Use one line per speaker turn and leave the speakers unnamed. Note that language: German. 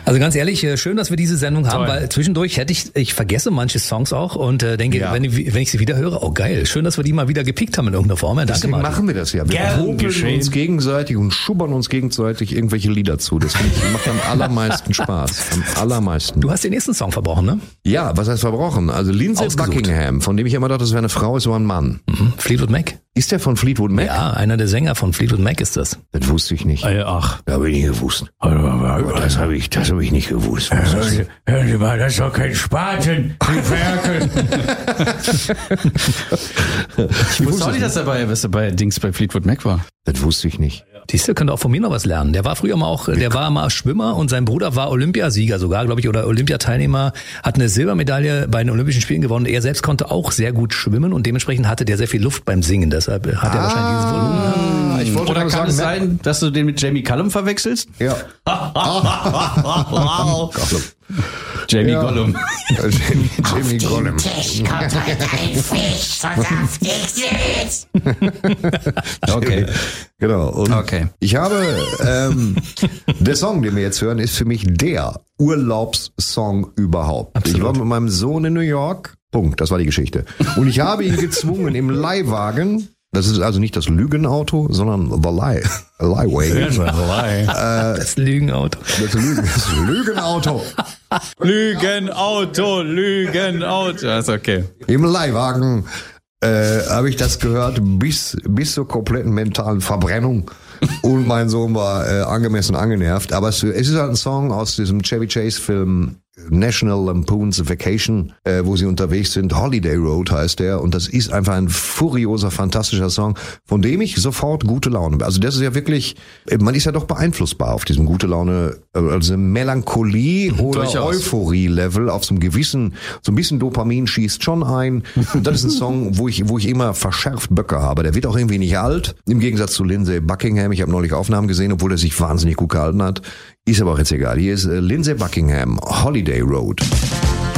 Also ganz ehrlich, schön, dass wir diese Sendung haben, weil zwischendurch ich vergesse manche Songs auch und denke, wenn ich sie wieder höre, oh geil, schön, dass wir die mal wieder gepickt haben in irgendeiner Form. Ja, danke,
Deswegen
Martin.
machen wir das ja. Wir popeln uns gegenseitig und schubbern uns gegenseitig irgendwelche Lieder zu. Das macht am allermeisten Spaß. Am allermeisten.
Du hast den nächsten Song verbrochen, ne?
Ja, was heißt verbrochen? Also Lindsey Buckingham, von dem ich immer dachte, das wäre eine Frau, ist aber ein Mann.
Fleetwood Mac.
Ist der von Fleetwood Mac?
Ja, einer der Sänger von Fleetwood Mac ist das.
Das wusste ich nicht.
Ach.
Das habe ich nicht gewusst. Das habe ich nicht gewusst.
Hören Sie mal, das ist doch kein Spaten, die Ferkel. Ich wusste auch nicht, dass er bei Dings bei Fleetwood Mac war.
Das wusste ich nicht.
Siehst du, könnte auch von mir noch was lernen. Der war früher war mal Schwimmer und sein Bruder war Olympiasieger sogar, glaube ich, oder Olympiateilnehmer, hat eine Silbermedaille bei den Olympischen Spielen gewonnen. Er selbst konnte auch sehr gut schwimmen und dementsprechend hatte der sehr viel Luft beim Singen. Deshalb hat er wahrscheinlich dieses Volumen.
Ich wollte
Oder kann es sein, dass du den mit Jamie Cullum verwechselst?
Ja.
Jamie Gollum.
Jamie Gollum.
Tisch kommt heute ein Fisch, so saftig süß.
Okay.
Genau. Und
Okay.
ich habe, der Song, den wir jetzt hören, ist für mich der Urlaubssong überhaupt.
Absolut.
Ich war mit meinem Sohn in New York. Punkt. Das war die Geschichte. Und ich habe ihn gezwungen im Leihwagen. Das ist also nicht das Lügenauto, sondern the Leihwagen.
Das Lügenauto.
Das Lügenauto.
Lügenauto. Das ist okay.
Im Leihwagen habe ich das gehört bis zur kompletten mentalen Verbrennung. Und mein Sohn war angemessen angenervt. Aber es ist halt ein Song aus diesem Chevy Chase Film National Lampoon's Vacation, wo sie unterwegs sind. Holiday Road heißt der. Und das ist einfach ein furioser, fantastischer Song, von dem ich sofort gute Laune. Also das ist ja wirklich, man ist ja doch beeinflussbar auf diesem gute Laune, also Melancholie oder
Durchaus.
Euphorie-Level auf so einem gewissen, so ein bisschen Dopamin schießt schon ein. Und das ist ein Song, wo ich immer verschärft Böcke habe. Der wird auch irgendwie nicht alt. Im Gegensatz zu Lindsey Buckingham. Ich habe neulich Aufnahmen gesehen, obwohl er sich wahnsinnig gut gehalten hat. Ist aber auch jetzt egal. Hier ist Lindsey Buckingham, Holiday Road.